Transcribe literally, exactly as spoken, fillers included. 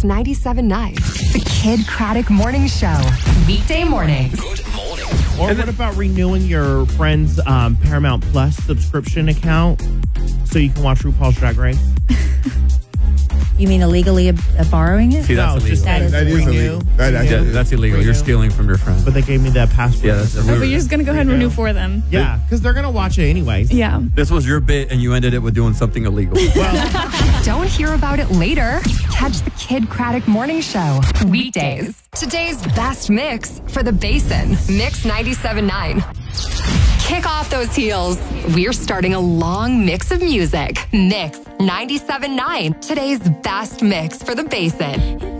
Mix ninety-seven point nine. The Kid Craddock Morning Show. Weekday mornings. Good morning. Or what about renewing your friend's um, Paramount Plus subscription account so you can watch RuPaul's Drag Race? You mean illegally uh, borrowing it? See, that's No, illegal. just That is That is renew. illegal. That, that's Yeah, Renew. that's illegal. You're Renew. stealing from your friend. But they gave me that password. Yeah, that's Oh, but you're just going to go ahead and renew for them. Yeah, because they're going to watch it anyways. Yeah. This was your bit, and you ended it with doing something illegal. Don't hear about it later. Catch the Kid Craddock Morning Show. Weekdays. Today's best mix for the Basin. Mix ninety-seven point nine. Kick off those heels. We're starting a long mix of music. Mix ninety-seven point nine. Today's best mix for the Basin.